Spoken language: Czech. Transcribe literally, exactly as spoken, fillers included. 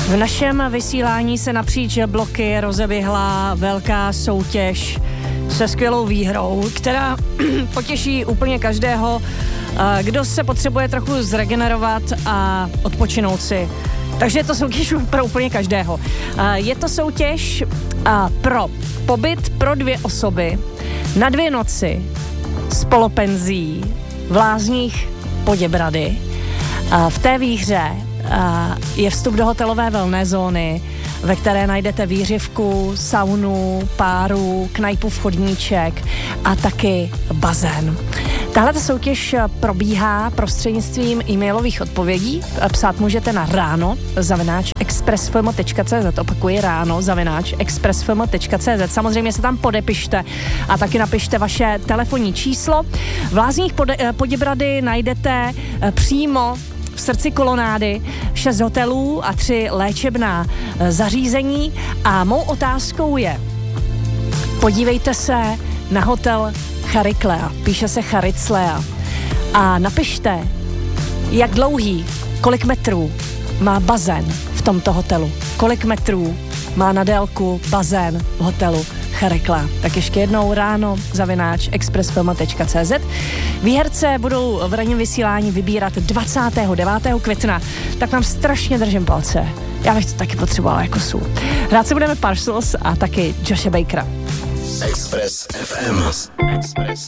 V našem vysílání se napříč bloky rozeběhla velká soutěž se skvělou výhrou, která potěší úplně každého, kdo se potřebuje trochu zregenerovat a odpočinout si. Takže je to soutěž pro úplně každého. Je to soutěž pro pobyt pro dvě osoby na dvě noci s polopenzí v Lázních Poděbrady. V té výhře je vstup do hotelové wellness zóny, ve které najdete výřivku, saunu, páru, knajpu, vchodníček a taky bazén. Tahle soutěž probíhá prostřednictvím e-mailových odpovědí. Psát můžete na ráno zavináč expressfm tečka cz, opakuji ráno zavináč expressfm tečka cz. Samozřejmě se tam podepište a taky napište vaše telefonní číslo. V Lázních Poděbrady najdete přímo v srdci kolonády šest hotelů a tři léčebná zařízení a mou otázkou je, podívejte se na hotel Chariclea, píše se Chariclea, a napište, jak dlouhý, kolik metrů má bazén v tomto hotelu, kolik metrů má na délku bazén v hotelu Chariclea. Tak ještě jednou ráno zavináč expressfm tečka cz. Výherce budou v ranním vysílání vybírat dvacátého devátého května, tak vám strašně držím palce. Já bych to taky potřebovala jako sůl. Hrát se budeme Parcels a taky Joshe Bakera. Express ef em. Express